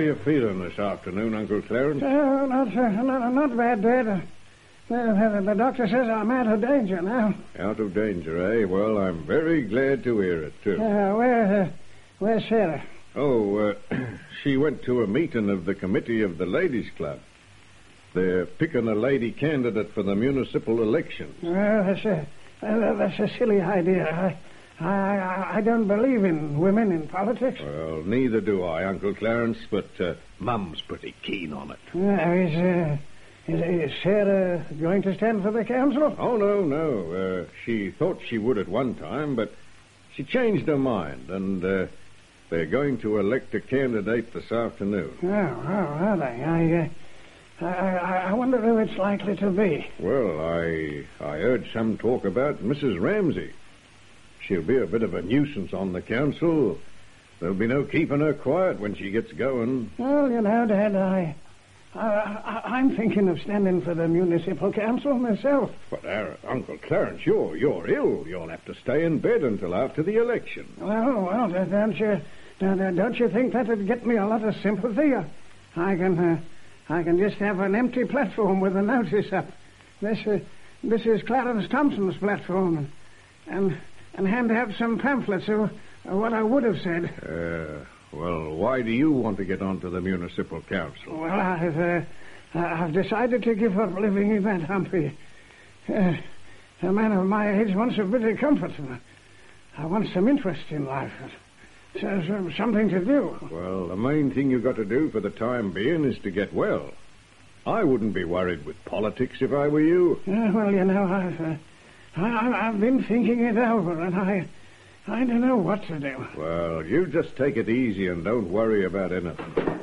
you feeling this afternoon, Uncle Clarence? Not bad, Dad. The doctor says I'm out of danger now. Out of danger, eh? Well, I'm very glad to hear it, too. Where's Sarah? Oh, she went to a meeting of the committee of the Ladies' Club. They're picking a lady candidate for the municipal election. Well, that's a silly idea. I don't believe in women in politics. Well, neither do I, Uncle Clarence, but Mum's pretty keen on it. Is Sarah going to stand for the council? Oh, no. She thought she would at one time, but she changed her mind, and they're going to elect a candidate this afternoon. Oh, are they? I wonder who it's likely to be. Well, I heard some talk about Mrs. Ramsey. She'll be a bit of a nuisance on the council. There'll be no keeping her quiet when she gets going. Well, Dad, I'm thinking of standing for the municipal council myself. But, Uncle Clarence, you're ill. You'll have to stay in bed until after the election. Well, don't you think that'd get me a lot of sympathy? I can just have an empty platform with a notice up. This is Clarence Thompson's platform, and hand out some pamphlets of what I would have said. Well, why do you want to get onto the municipal council? Well, I've decided to give up living in that humpy. A man of my age wants a bit of comfort. I want some interest in life. Something to do. Well, the main thing you've got to do for the time being is to get well. I wouldn't be worried with politics if I were you. Well, I've been thinking it over, and I don't know what to do. Well, you just take it easy and don't worry about anything.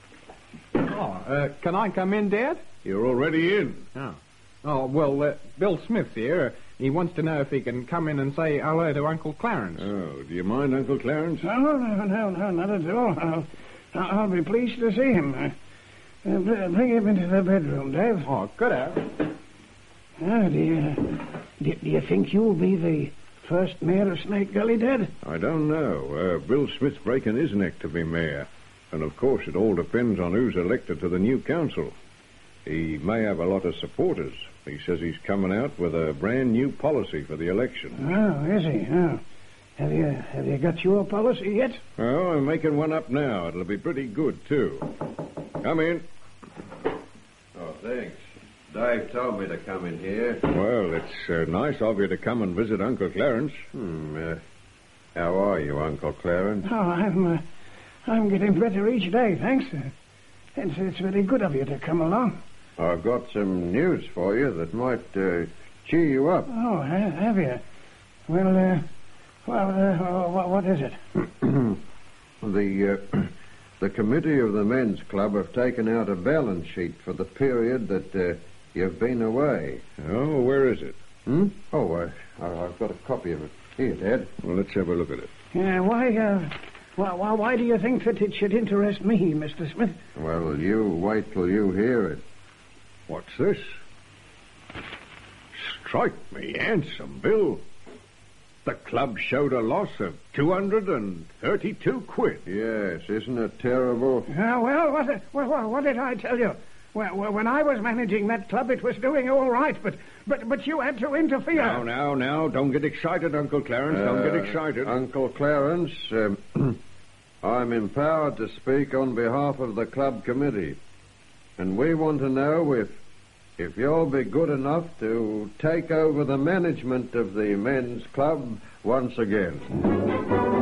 Can I come in, Dad? You're already in. Well, Bill Smith's here. He wants to know if he can come in and say hello to Uncle Clarence. Oh, do you mind, Uncle Clarence? No, not at all. I'll be pleased to see him. Bring him into the bedroom, Dave. Oh, good out. Do you think you'll be the first mayor of Snake Gully, Dad? I don't know. Bill Smith's breaking his neck to be mayor. And, of course, it all depends on who's elected to the new council. He may have a lot of supporters. He says he's coming out with a brand new policy for the election. Oh, is he? Oh. Have you got your policy yet? Oh, I'm making one up now. It'll be pretty good, too. Come in. Oh, thanks. Dave told me to come in here. Well, it's nice of you to come and visit Uncle Clarence. How are you, Uncle Clarence? Oh, I'm getting better each day, thanks. It's very good of you to come along. I've got some news for you that might cheer you up. Oh, have you? Well, what is it? The committee of the men's club have taken out a balance sheet for the period that you've been away. Oh, where is it? Oh, I've got a copy of it. Here, Dad. Well, let's have a look at it. Why do you think that it should interest me, Mr. Smith? Well, you wait till you hear it. What's this? Strike me handsome, Bill. The club showed a loss of 232 quid. Yes, isn't it terrible? What did I tell you? Well, when I was managing that club, it was doing all right, but you had to interfere. Now, don't get excited, Uncle Clarence. Don't get excited. Uncle Clarence, I'm empowered to speak on behalf of the club committee. And we want to know if you'll be good enough to take over the management of the men's club once again.